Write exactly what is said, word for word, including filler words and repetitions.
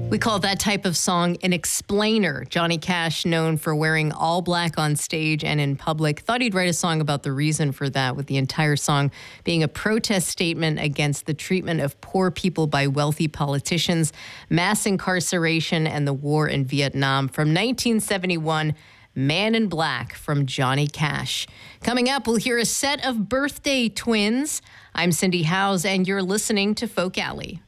We call that type of song an explainer. Johnny Cash, known for wearing all black on stage and in public, thought he'd write a song about the reason for that, with the entire song being a protest statement against the treatment of poor people by wealthy politicians, mass incarceration, and the war in Vietnam. From nineteen seventy-one, Man in Black from Johnny Cash. Coming up, we'll hear a set of birthday twins. I'm Cindy Howes, and you're listening to Folk Alley.